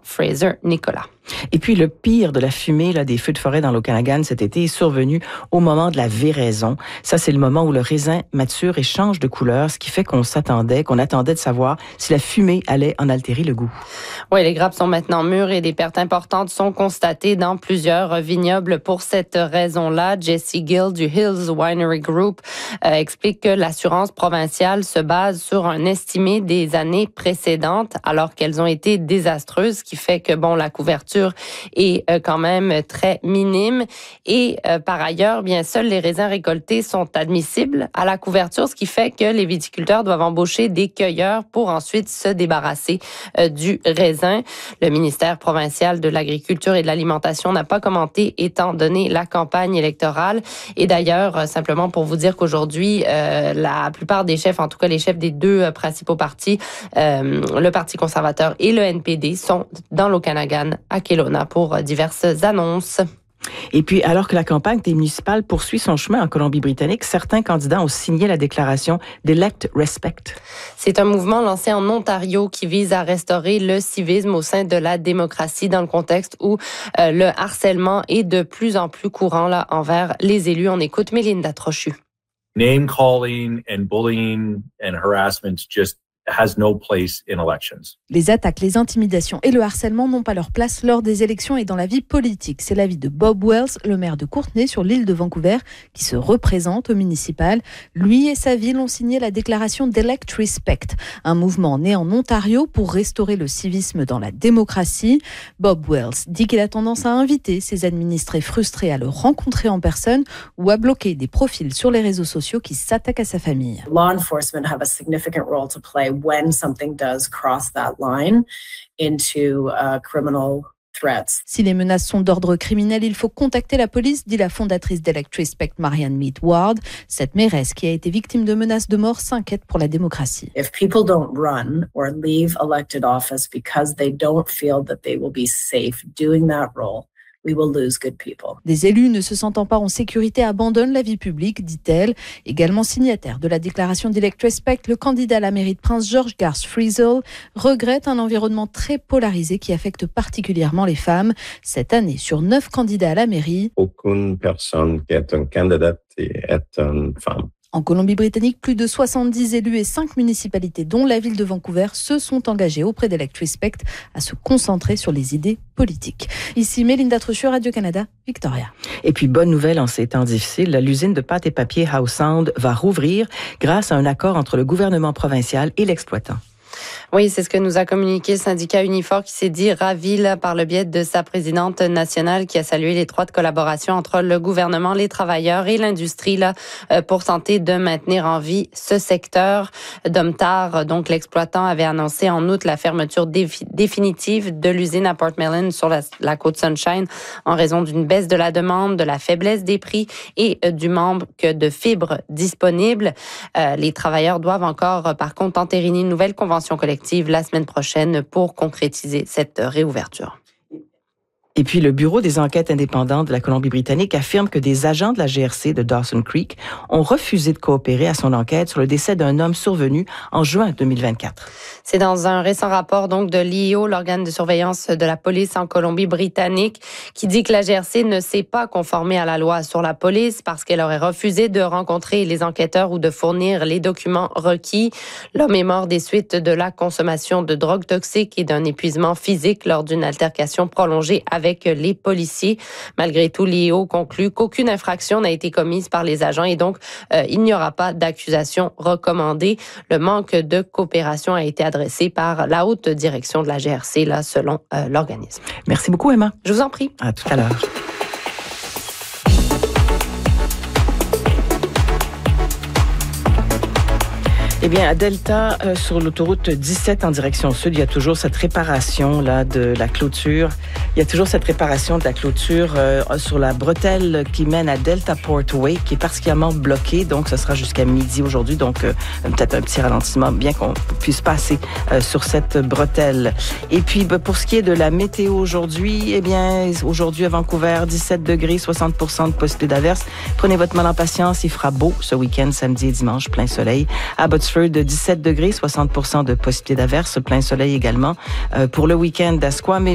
Fraser-Nicolas. Et puis, le pire de la fumée là, des feux de forêt dans l'Okanagan cet été est survenu au moment de la véraison. Ça, c'est le moment où le raisin mature et change de couleur, ce qui fait qu'on attendait de savoir si la fumée allait en altérer le goût. Oui, les grappes sont maintenant mûres et des pertes importantes sont constatées dans plusieurs vignobles. Pour cette raison-là, Jesse Gill du Hills Winery Group explique que l'assurance provinciale se base sur un estimé des années précédentes, alors qu'elles ont été désastreuses, ce qui fait que, la couverture est quand même très minime. Et par ailleurs, bien, seuls les raisins récoltés sont admissibles à la couverture, ce qui fait que les viticulteurs doivent embaucher des cueilleurs pour ensuite se débarrasser du raisin. Le ministère provincial de l'Agriculture et de l'Alimentation n'a pas commenté étant donné la campagne électorale. Et d'ailleurs, simplement pour vous dire qu'aujourd'hui, la plupart des chefs, en tout cas les chefs des deux principaux partis, le Parti conservateur et le NPD, sont dans l'Okanagan à Kelowna pour diverses annonces. Et puis, alors que la campagne des municipales poursuit son chemin en Colombie-Britannique, certains candidats ont signé la déclaration d'Elect Respect. C'est un mouvement lancé en Ontario qui vise à restaurer le civisme au sein de la démocratie dans le contexte où le harcèlement est de plus en plus courant là, envers les élus. On écoute Mélinda Trochu. Name calling and bullying and harassment just has no place in elections. Les attaques, les intimidations et le harcèlement n'ont pas leur place lors des élections et dans la vie politique. C'est l'avis de Bob Wells, le maire de Courtenay sur l'île de Vancouver, qui se représente au municipal. Lui et sa ville ont signé la déclaration d'Elect Respect, un mouvement né en Ontario pour restaurer le civisme dans la démocratie. Bob Wells dit qu'il a tendance à inviter ses administrés frustrés à le rencontrer en personne ou à bloquer des profils sur les réseaux sociaux qui s'attaquent à sa famille. Law enforcement have a significant role to play when something does cross that line into criminal threats. Si les menaces sont d'ordre criminel, il faut contacter la police, dit la fondatrice d'Elect Respect, Marianne Mead Ward. Cette mairesse qui a été victime de menaces de mort s'inquiète pour la démocratie. If people don't run or leave elected office because they don't feel that they will be safe doing that role, we will lose good people. Des élus ne se sentant pas en sécurité abandonnent la vie publique, dit-elle. Également signataire de la déclaration d'Elect Respect, le candidat à la mairie de Prince George, Garth Frizzle, regrette un environnement très polarisé qui affecte particulièrement les femmes. Cette année, sur 9 candidats à la mairie, aucune personne qui est une candidate est une femme. En Colombie-Britannique, plus de 70 élus et 5 municipalités, dont la ville de Vancouver, se sont engagés auprès d'Elect Respect à se concentrer sur les idées politiques. Ici, Mélinda Trochu, Radio-Canada, Victoria. Et puis, bonne nouvelle en ces temps difficiles, l'usine de pâte et papier Howe Sound va rouvrir grâce à un accord entre le gouvernement provincial et l'exploitant. Oui, c'est ce que nous a communiqué le syndicat Unifor qui s'est dit ravi là, par le biais de sa présidente nationale qui a salué l'étroite collaboration entre le gouvernement, les travailleurs et l'industrie là, pour tenter de maintenir en vie ce secteur. Domtar, donc l'exploitant, avait annoncé en août la fermeture définitive de l'usine à Port Mellon sur la côte Sunshine en raison d'une baisse de la demande, de la faiblesse des prix et du manque de fibres disponibles. Les travailleurs doivent encore, par contre, entériner une nouvelle convention collective la semaine prochaine pour concrétiser cette réouverture. Et puis, le Bureau des enquêtes indépendantes de la Colombie-Britannique affirme que des agents de la GRC de Dawson Creek ont refusé de coopérer à son enquête sur le décès d'un homme survenu en juin 2024. C'est dans un récent rapport donc de l'IO, l'organe de surveillance de la police en Colombie-Britannique, qui dit que la GRC ne s'est pas conformée à la loi sur la police parce qu'elle aurait refusé de rencontrer les enquêteurs ou de fournir les documents requis. L'homme est mort des suites de la consommation de drogues toxiques et d'un épuisement physique lors d'une altercation prolongée avec les policiers. Malgré tout, l'IO conclut qu'aucune infraction n'a été commise par les agents et donc il n'y aura pas d'accusation recommandée. Le manque de coopération a été adressé par la haute direction de la GRC, là, selon l'organisme. Merci beaucoup, Emma. Je vous en prie. À tout à l'heure. Eh bien, à Delta, sur l'autoroute 17 en direction sud, il y a toujours cette réparation là de la clôture. Il y a toujours cette réparation de la clôture sur la bretelle qui mène à Delta Portway, qui est particulièrement bloquée. Donc, ce sera jusqu'à midi aujourd'hui. Donc, peut-être un petit ralentissement, bien qu'on puisse passer sur cette bretelle. Et puis, pour ce qui est de la météo aujourd'hui, eh bien, aujourd'hui à Vancouver, 17 degrés, 60% de possibilité d'averse. Prenez votre mal en patience, il fera beau ce week-end, samedi et dimanche, plein soleil. À Abbotsford, de 17 degrés, 60% de possibilité d'averse, plein soleil également. Pour le week-end à Squamish,